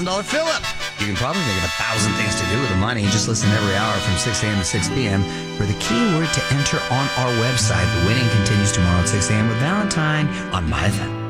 Philip. You can probably think of 1,000 things to do with the money. Just listen every hour from 6 a.m. to 6 p.m. for the keyword to enter on our website. The winning continues tomorrow at 6 a.m. with Valentine on MyFM.